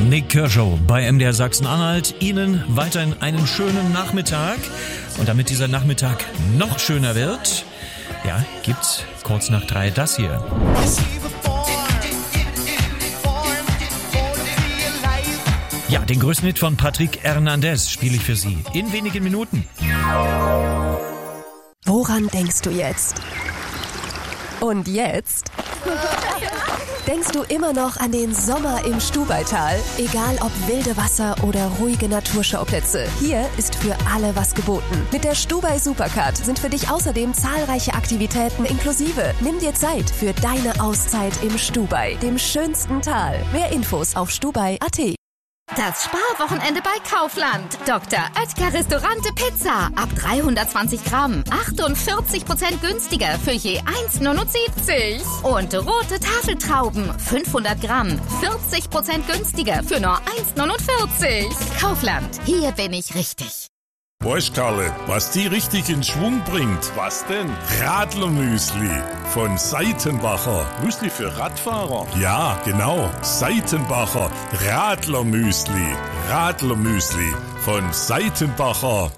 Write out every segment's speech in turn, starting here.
Nik Kershaw bei MDR Sachsen-Anhalt. Ihnen weiterhin einen schönen Nachmittag. Und damit dieser Nachmittag noch schöner wird, ja, gibt's kurz nach 3 das hier. Ja, den größten Hit von Patrick Hernandez spiele ich für Sie in wenigen Minuten. Woran denkst du jetzt? Und jetzt? Denkst du immer noch an den Sommer im Stubaital? Egal ob wilde Wasser oder ruhige Naturschauplätze, hier ist für alle was geboten. Mit der Stubai Supercard sind für dich außerdem zahlreiche Aktivitäten inklusive. Nimm dir Zeit für deine Auszeit im Stubai, dem schönsten Tal. Mehr Infos auf stubai.at. Das Sparwochenende bei Kaufland. Dr. Oetker Restaurante Pizza. Ab 320 Gramm. 48% günstiger für je 1,79. Und rote Tafeltrauben. 500 Gramm. 40% günstiger für nur 1,49. Kaufland. Hier bin ich richtig. Weißt Karle, was die richtig in Schwung bringt? Was denn? Radlermüsli von Seitenbacher. Müsli für Radfahrer? Ja, genau. Seitenbacher Radlermüsli. Radlermüsli von Seitenbacher.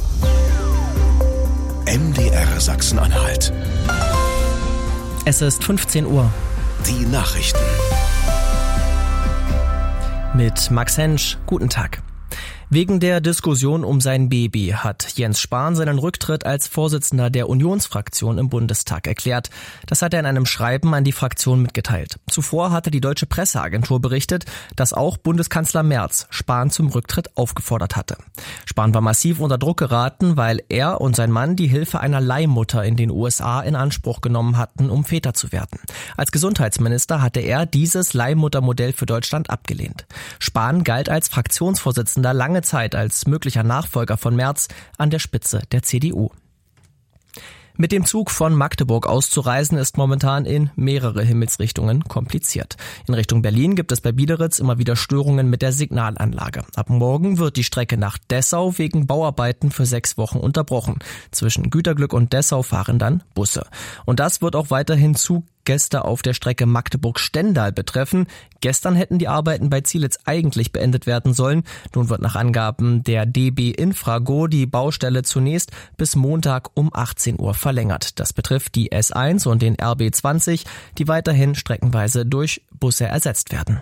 MDR Sachsen-Anhalt. Es ist 15 Uhr. Die Nachrichten. Mit Max Hensch. Guten Tag. Wegen der Diskussion um sein Baby hat Jens Spahn seinen Rücktritt als Vorsitzender der Unionsfraktion im Bundestag erklärt. Das hat er in einem Schreiben an die Fraktion mitgeteilt. Zuvor hatte die Deutsche Presseagentur berichtet, dass auch Bundeskanzler Merz Spahn zum Rücktritt aufgefordert hatte. Spahn war massiv unter Druck geraten, weil er und sein Mann die Hilfe einer Leihmutter in den USA in Anspruch genommen hatten, um Väter zu werden. Als Gesundheitsminister hatte er dieses Leihmuttermodell für Deutschland abgelehnt. Spahn galt als Fraktionsvorsitzender lange Zeit als möglicher Nachfolger von Merz an der Spitze der CDU. Mit dem Zug von Magdeburg auszureisen ist momentan in mehrere Himmelsrichtungen kompliziert. In Richtung Berlin gibt es bei Biederitz immer wieder Störungen mit der Signalanlage. Ab morgen wird die Strecke nach Dessau wegen Bauarbeiten für 6 Wochen unterbrochen. Zwischen Güterglück und Dessau fahren dann Busse. Und das wird auch weiterhin Zuggäste auf der Strecke Magdeburg-Stendal betreffen. Gestern hätten die Arbeiten bei Zielitz eigentlich beendet werden sollen. Nun wird nach Angaben der DB Infrago die Baustelle zunächst bis Montag um 18 Uhr verlängert. Das betrifft die S1 und den RB20, die weiterhin streckenweise durch Busse ersetzt werden.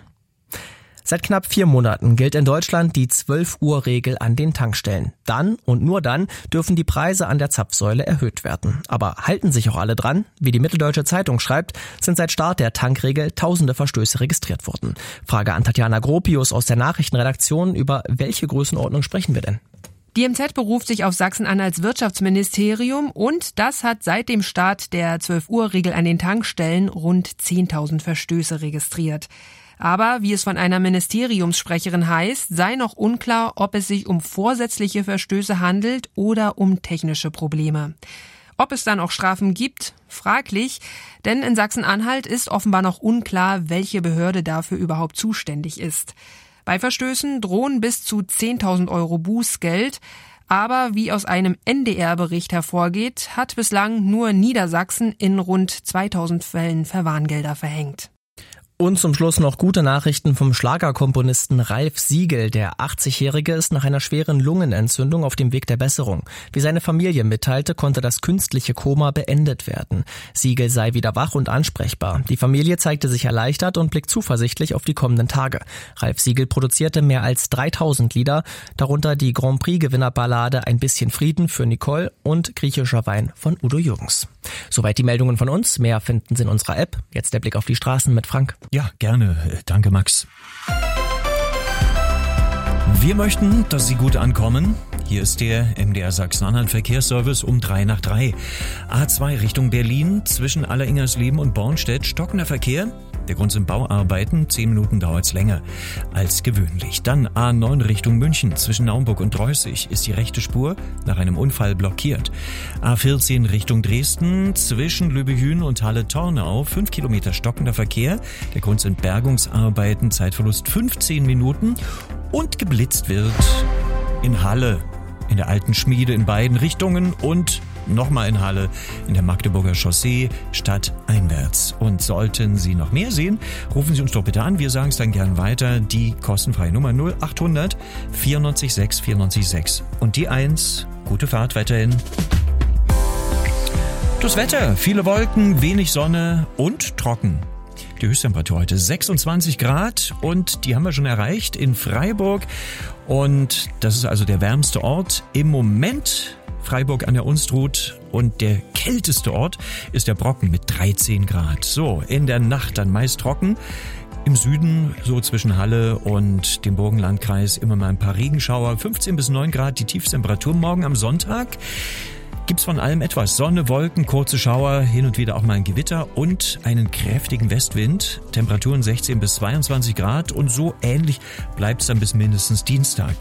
Seit knapp 4 Monaten gilt in Deutschland die 12-Uhr-Regel an den Tankstellen. Dann und nur dann dürfen die Preise an der Zapfsäule erhöht werden. Aber halten sich auch alle dran? Wie die Mitteldeutsche Zeitung schreibt, sind seit Start der Tankregel tausende Verstöße registriert worden. Frage an Tatjana Gropius aus der Nachrichtenredaktion, über welche Größenordnung sprechen wir denn? Die MZ beruft sich auf Sachsen-Anhalts Wirtschaftsministerium und das hat seit dem Start der 12-Uhr-Regel an den Tankstellen rund 10.000 Verstöße registriert. Aber, wie es von einer Ministeriumssprecherin heißt, sei noch unklar, ob es sich um vorsätzliche Verstöße handelt oder um technische Probleme. Ob es dann auch Strafen gibt, fraglich, denn in Sachsen-Anhalt ist offenbar noch unklar, welche Behörde dafür überhaupt zuständig ist. Bei Verstößen drohen bis zu 10.000 Euro Bußgeld. Aber wie aus einem NDR-Bericht hervorgeht, hat bislang nur Niedersachsen in rund 2.000 Fällen Verwarngelder verhängt. Und zum Schluss noch gute Nachrichten vom Schlagerkomponisten Ralf Siegel. Der 80-Jährige ist nach einer schweren Lungenentzündung auf dem Weg der Besserung. Wie seine Familie mitteilte, konnte das künstliche Koma beendet werden. Siegel sei wieder wach und ansprechbar. Die Familie zeigte sich erleichtert und blickt zuversichtlich auf die kommenden Tage. Ralf Siegel produzierte mehr als 3.000 Lieder, darunter die Grand Prix-Gewinnerballade Ein bisschen Frieden für Nicole und Griechischer Wein von Udo Jürgens. Soweit die Meldungen von uns. Mehr finden Sie in unserer App. Jetzt der Blick auf die Straßen mit Frank. Ja, gerne. Danke, Max. Wir möchten, dass Sie gut ankommen. Hier ist der MDR Sachsen-Anhalt Verkehrsservice um 3 nach 3. A2 Richtung Berlin, zwischen Alleringersleben und Bornstedt stockender Verkehr. Der Grund sind Bauarbeiten, 10 Minuten dauert's länger als gewöhnlich. Dann A9 Richtung München, zwischen Naumburg und Dreußig ist die rechte Spur nach einem Unfall blockiert. A14 Richtung Dresden, zwischen Lübehün und Halle-Tornau, 5 Kilometer stockender Verkehr. Der Grund sind Bergungsarbeiten, Zeitverlust 15 Minuten und geblitzt wird in Halle, in der alten Schmiede in beiden Richtungen und nochmal in Halle, in der Magdeburger Chaussee, stadteinwärts. Und sollten Sie noch mehr sehen, rufen Sie uns doch bitte an. Wir sagen es dann gern weiter. Die kostenfreie Nummer 0800 94 6 94 6. Und die 1. Gute Fahrt weiterhin. Das Wetter, viele Wolken, wenig Sonne und trocken. Die Höchsttemperatur heute 26 Grad und die haben wir schon erreicht in Freiburg. Und das ist also der wärmste Ort im Moment. Freiburg an der Unstrut, und der kälteste Ort ist der Brocken mit 13 Grad. So, in der Nacht dann meist trocken. Im Süden, so zwischen Halle und dem Burgenlandkreis, immer mal ein paar Regenschauer. 15 bis 9 Grad die Tiefstemperatur. Morgen am Sonntag gibt's von allem etwas. Sonne, Wolken, kurze Schauer, hin und wieder auch mal ein Gewitter und einen kräftigen Westwind. Temperaturen 16 bis 22 Grad und so ähnlich bleibt's dann bis mindestens Dienstag.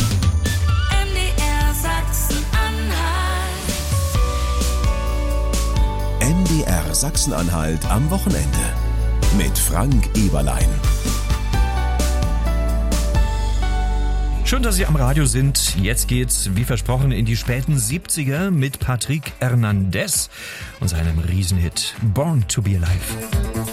MDR Sachsen-Anhalt am Wochenende mit Frank Eberlein. Schön, dass Sie am Radio sind. Jetzt geht's, wie versprochen, in die späten 70er mit Patrick Hernandez und seinem Riesenhit Born to be Alive.